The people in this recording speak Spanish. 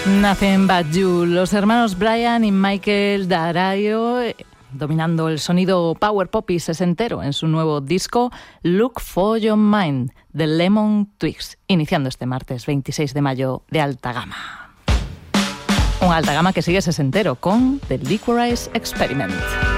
Nothing But You, los hermanos Brian y Michael D'Araio, dominando el sonido power pop y sesentero en su nuevo disco Look For Your Mind, de Lemon Twigs, iniciando este martes 26 de mayo de alta gama. Un alta gama que sigue sesentero con The Licorice Experiment.